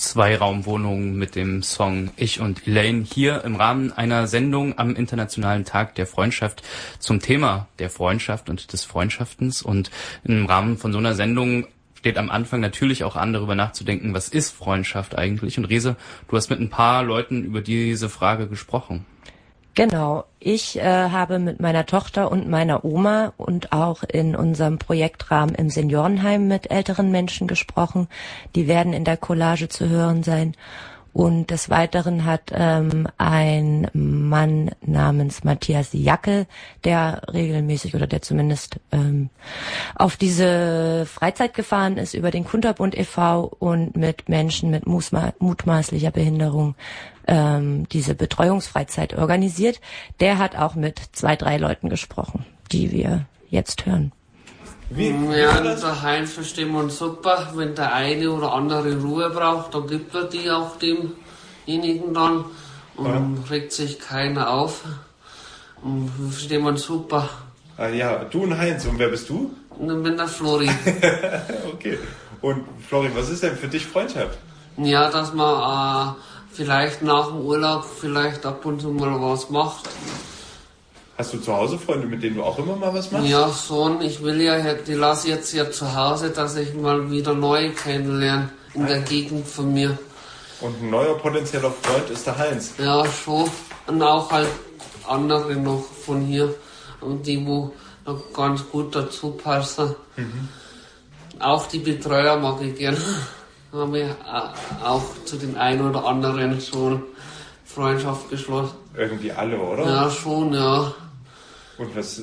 Zweiraumwohnungen mit dem Song Ich und Elaine hier im Rahmen einer Sendung am Internationalen Tag der Freundschaft zum Thema der Freundschaft und des Freundschaftens. Und im Rahmen von so einer Sendung steht am Anfang natürlich auch an, darüber nachzudenken, was ist Freundschaft eigentlich? Und Rese, du hast mit ein paar Leuten über diese Frage gesprochen. Genau, ich habe mit meiner Tochter und meiner Oma und auch in unserem Projektrahmen im Seniorenheim mit älteren Menschen gesprochen. Die werden in der Collage zu hören sein. Und des Weiteren hat ein Mann namens Matthias Jackel, der regelmäßig oder der zumindest auf diese Freizeit gefahren ist über den Kunterbund e.V. und mit Menschen mit mutmaßlicher Behinderung diese Betreuungsfreizeit organisiert. Der hat auch mit 2, 3 Leuten gesprochen, die wir jetzt hören. Ja, daheim verstehen wir uns super. Wenn der eine oder andere Ruhe braucht, dann gibt er die auch demjenigen dann. Und dann regt sich keiner auf. Und wir verstehen uns super. Ah ja, du und Heinz. Und wer bist du? Und dann bin der Flori. Okay. Und Flori, was ist denn für dich Freundschaft? Ja, dass man vielleicht nach dem Urlaub vielleicht ab und zu mal was macht. Hast du zu Hause Freunde, mit denen du auch immer mal was machst? Ja, schon. Ich will ja, die lasse jetzt ja zu Hause, dass ich mal wieder neue kennenlerne in der Gegend von mir. Und ein neuer potenzieller Freund ist der Heinz? Ja, schon. Und auch halt andere noch von hier. Und die, wo noch ganz gut dazu passen. Mhm. Auch die Betreuer mag ich gern. Haben wir auch zu den einen oder anderen schon Freundschaft geschlossen. Irgendwie alle, oder? Ja, schon, ja. Und was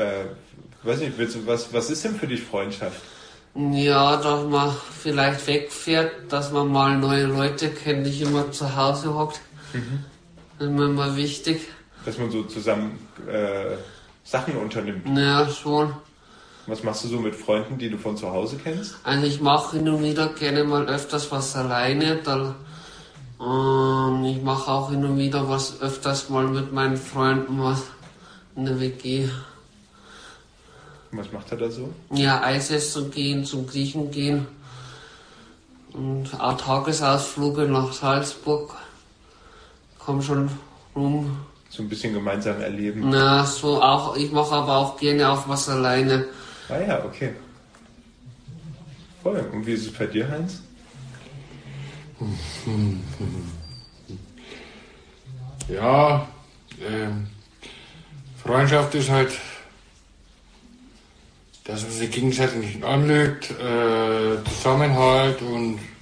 ist denn für dich Freundschaft? Ja, dass man vielleicht wegfährt, dass man mal neue Leute kennt, nicht immer zu Hause hockt. Mhm. Das ist mir immer wichtig. Dass man so zusammen Sachen unternimmt? Ja, schon. Was machst du so mit Freunden, die du von zu Hause kennst? Also ich mache hin und wieder gerne mal öfters was alleine. Ich mache auch hin und wieder was öfters mal mit meinen Freunden was in der WG. Was macht er da so? Ja, Eis essen gehen, zum Griechen gehen. Und auch Tagesausflüge nach Salzburg. Komm schon rum. So ein bisschen gemeinsam erleben. Na, so auch. Ich mache aber auch gerne auch was alleine. Ah ja, okay. Voll. Und wie ist es bei dir, Heinz? Ja, Freundschaft ist halt, dass man sich gegenseitig nicht anlügt, Zusammenhalt und